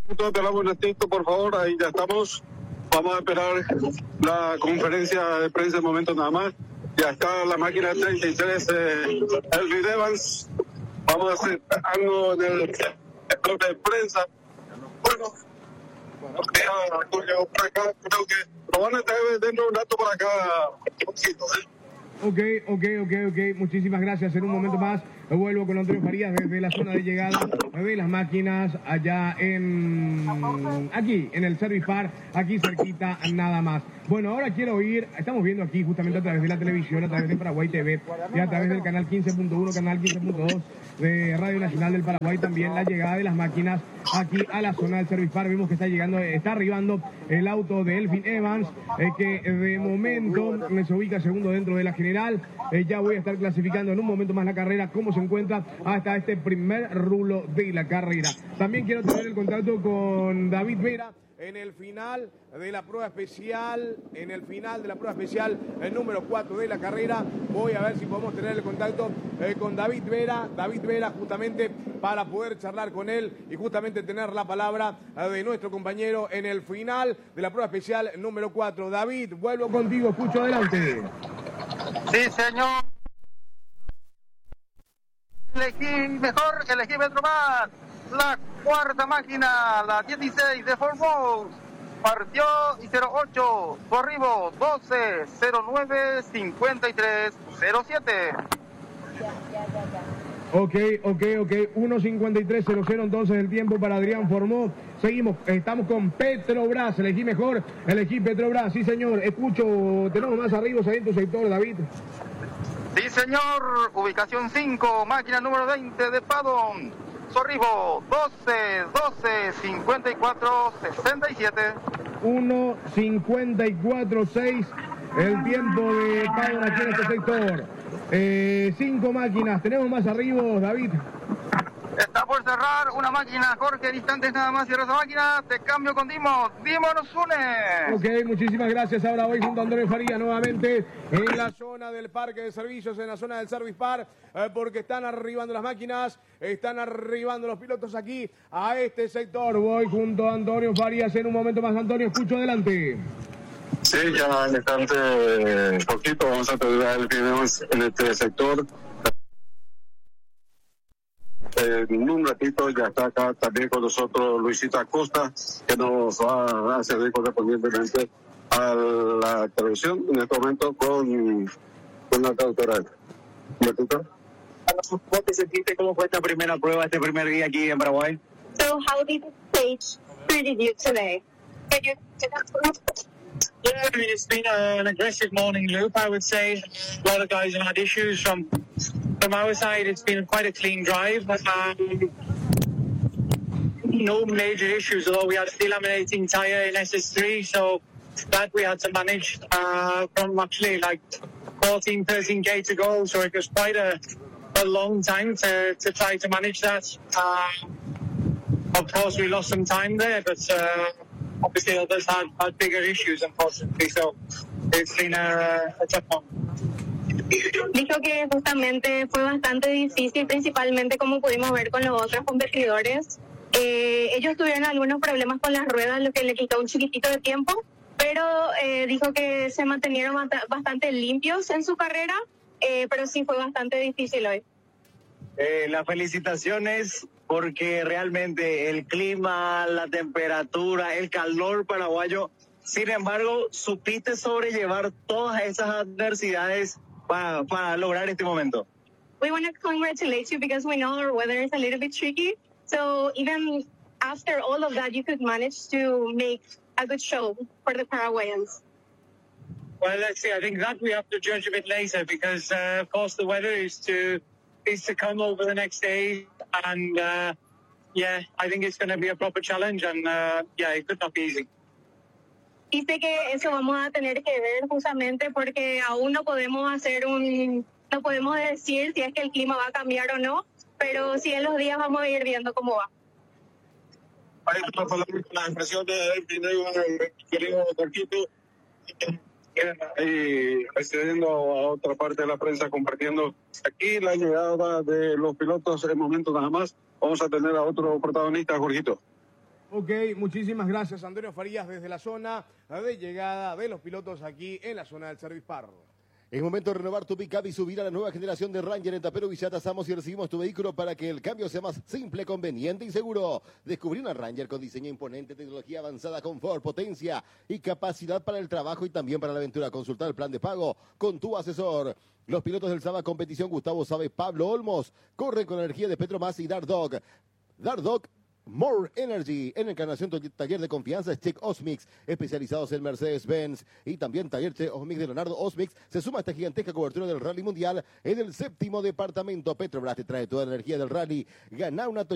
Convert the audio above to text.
Esperamos un ratito, por favor, ahí ya estamos. Vamos a esperar la conferencia de prensa en momento nada más. Ya está la máquina 33, Elvin Evans. Vamos a hacer algo en el sector de prensa. Bueno, por acá, creo que lo van a traer dentro de un rato por acá. Ok. Muchísimas gracias. En un momento más vuelvo con Antonio Farías desde la zona de llegada de las máquinas allá aquí en el Service Park, aquí cerquita nada más. Bueno, ahora quiero ir, estamos viendo aquí justamente a través de la televisión, a través de Paraguay TV y a través del canal 15.1, canal 15.2 de Radio Nacional del Paraguay también la llegada de las máquinas aquí a la zona del Service Park. Vemos que está arribando el auto de Elvin Evans, que de momento se ubica segundo dentro de la general. Ya voy a estar clasificando en un momento más la carrera, cómo se encuentra hasta este primer rulo de la carrera. También quiero tener el contacto con David Vera en el final de la prueba especial, el número 4 de la carrera. Voy a ver si podemos tener el contacto con David Vera justamente para poder charlar con él y justamente tener la palabra de nuestro compañero en el final de la prueba especial número 4. David, vuelvo contigo, escucho, adelante. Sí, señor. Elegí metro más. La cuarta máquina, la 16 de Formosa, partió y 08, su arribo 12, 09, 53, 07. Ok, 1:53:00 entonces el tiempo para Adrián Formó. Seguimos, estamos con Petrobras, elegí Petrobras, sí señor, escucho, tenemos más arriba en tu sector, David. Sí señor, ubicación 5, máquina número 20 de Padón, su arribo 12, 54, 67. 1:54:6 el tiempo de Padón aquí en este sector. 5 máquinas, tenemos más arriba, David. Está por cerrar una máquina, Jorge, instantes nada más, cierra esa máquina, te cambio con Dimo nos une. Ok, muchísimas gracias, ahora voy junto a Antonio Farías nuevamente en la zona del parque de servicios, en la zona del Service Park, porque están arribando las máquinas, están arribando los pilotos aquí a este sector. Voy junto a Antonio Farías en un momento más. Antonio, escucho, adelante. Sí, ya en instante poquito vamos a tener el video en este sector. En un ratito ya está acá también con nosotros Luisito Acosta, que nos va a servir correspondientemente a la televisión en este momento con la traductora. ¿Luisito? ¿Cómo te sentiste? ¿Cómo fue esta primera prueba, este primer día aquí en Paraguay? So how did the stage treated you today? Yeah, I mean, it's been an aggressive morning loop, I would say. A lot of guys have had issues from our side. It's been quite a clean drive. No major issues, although we had a delaminating tyre in SS3, so that we had to manage from actually like 14, 13K to go. So it was quite a long time to try to manage that. Of course, we lost some time there, but obviously others had bigger issues, unfortunately, so it's been a tough one. Dijo que justamente fue bastante difícil, principalmente como pudimos ver con los otros competidores. Ellos tuvieron algunos problemas con las ruedas, lo que le quitó un chiquitito de tiempo, pero dijo que se mantenieron bastante limpios en su carrera, pero sí fue bastante difícil hoy. Las felicitaciones, porque realmente el clima, la temperatura, el calor paraguayo, sin embargo, supiste sobrellevar todas esas adversidades para lograr este momento. We want to congratulate you because we know our weather is a little bit tricky. So even after all of that, you could manage to make a good show for the Paraguayans. Well, let's see. I think that we have to judge a bit later because, of course, the weather is to come over the next day, and yeah, I think it's going to be a proper challenge, and yeah, it could not be easy. Dice que eso vamos a tener que ver justamente porque aún no podemos no podemos decir si es que el clima va a cambiar o no, pero sí en los días vamos a ir viendo cómo va. Ahí está la impresión de el querido Torquito, y accediendo a otra parte de la prensa, compartiendo aquí la llegada de los pilotos en el momento nada más. Vamos a tener a otro protagonista, Jorgito. Ok, muchísimas gracias, Antonio Farías, desde la zona de llegada de los pilotos aquí en la zona del Service Park. Es momento de renovar tu pick-up y subir a la nueva generación de Ranger. En Tapero Villa tasamos y recibimos tu vehículo para que el cambio sea más simple, conveniente y seguro. Descubrí una Ranger con diseño imponente, tecnología avanzada, confort, potencia y capacidad para el trabajo y también para la aventura. Consultar el plan de pago con tu asesor. Los pilotos del Saba Competición, Gustavo Sabe, Pablo Olmos, corren con la energía de Petromas y Dark Dog. Dark Dog More Energy, en Encarnación, taller de confianza Check Osmix, especializados en Mercedes-Benz y también taller Check Osmix de Leonardo Osmix. Se suma a esta gigantesca cobertura del Rally Mundial en el 7º departamento. Petrobras te trae toda la energía del rally. Gana una Toyota